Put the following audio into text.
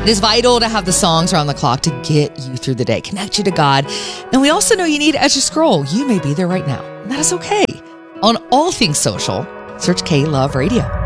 It is vital to have the songs around the clock to get you through the day, connect you to God. And we also know you need As You Scroll. You may be there right now, and that is okay. On all things social, search K Love Radio.